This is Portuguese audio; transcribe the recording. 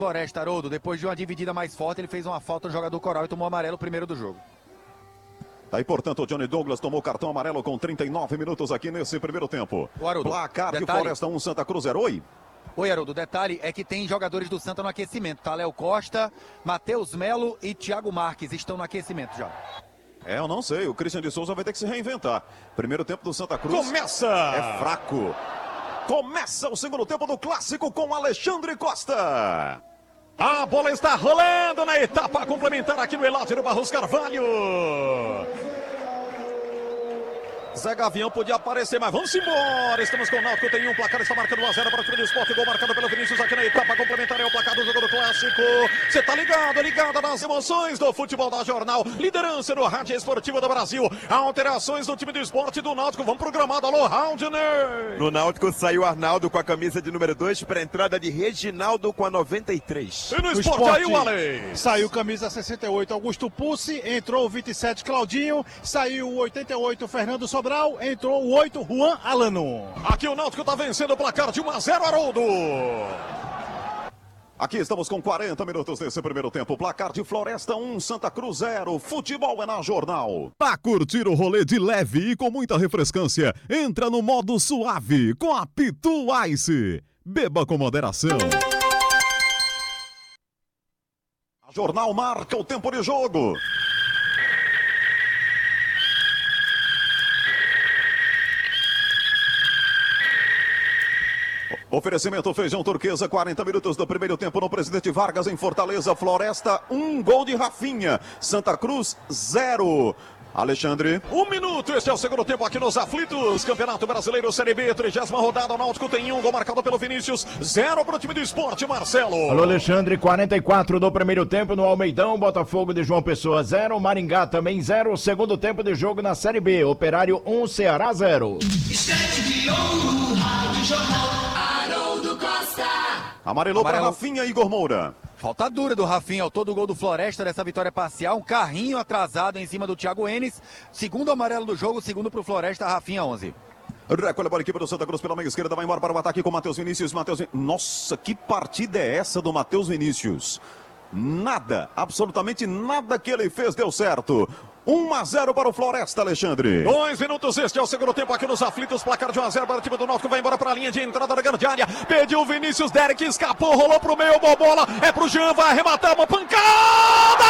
Floresta, Haroldo, depois de uma dividida mais forte, ele fez uma falta no jogador Coral e tomou amarelo primeiro do jogo. Aí, portanto, o Johnny Douglas tomou cartão amarelo com 39 minutos aqui nesse primeiro tempo. O Haroldo, placar detalhe, de Floresta 1, Santa Cruz 0. Oi? Oi, Haroldo, o detalhe é que tem jogadores do Santa no aquecimento, tá? Léo Costa, Matheus Melo e Thiago Marques estão no aquecimento já. Eu não sei, o Christian de Souza vai ter que se reinventar. Primeiro tempo do Santa Cruz. Começa! É fraco. Começa o segundo tempo do Clássico com Alexandre Costa. A bola está rolando na etapa complementar aqui no Elátero Barros Carvalho. Zé Gavião podia aparecer, mas vamos embora. Estamos com o Náutico, tem um placar, está marcando 1-0 para o time do Sport. Gol marcado pelo Vinícius aqui na etapa complementar. É o placar do jogo do Clássico. Você tá ligada nas emoções do futebol da Jornal. Liderança no Rádio Esportivo do Brasil. Alterações no time do Sport e do Náutico. Vamos programado. Alô, Haldner. No Náutico saiu Arnaldo com a camisa de número 2 para a entrada de Reginaldo com a 93. E no Sport aí o Ale. Saiu camisa 68 Augusto Pussi, entrou o 27 Claudinho, saiu o 88 Fernando Sobral, entrou o 8 Juan Alano. Aqui o Náutico tá vencendo o placar de 1-0, Haroldo. Aqui estamos com 40 minutos nesse primeiro tempo. Placar de Floresta 1, Santa Cruz 0. Futebol é na Jornal. Pra curtir o rolê de leve e com muita refrescância, entra no modo suave com a Pitu Ice. Beba com moderação. A Jornal marca o tempo de jogo. Oferecimento Feijão Turquesa, 40 minutos do primeiro tempo no Presidente Vargas em Fortaleza. Floresta, 1 gol de Rafinha. Santa Cruz, 0. Alexandre. 1 minuto, este é o segundo tempo aqui nos Aflitos. Campeonato Brasileiro Série B, 30ª rodada. O Náutico tem 1 gol marcado pelo Vinícius, 0 para o time do Sport, Marcelo. Alô, Alexandre, 44 do primeiro tempo no Almeidão. Botafogo de João Pessoa 0, Maringá também 0. Segundo tempo de jogo na Série B, Operário 1, Ceará 0. Estante de ouro, Rádio Jornal. Amarelou para Rafinha, Igor Moura. Falta dura do Rafinha, ao todo gol do Floresta dessa vitória parcial. Um carrinho atrasado em cima do Thiago Enes. Segundo amarelo do jogo, segundo para o Floresta, Rafinha 11. Recolhe a bola, equipe do Santa Cruz pela meia esquerda, vai embora para o ataque com Matheus Vinícius. Nossa, que partida é essa do Matheus Vinícius? Nada, absolutamente nada que ele fez deu certo. 1-0 para o Floresta, Alexandre. 2 minutos, este é o segundo tempo aqui nos Aflitos. Placar de 1-0 para o time do Náutico. Vai embora para a linha de entrada da grande área. Pediu o Vinícius, Derek escapou, rolou pro meio, boa bola. É pro Jean, vai arrematar uma pancada!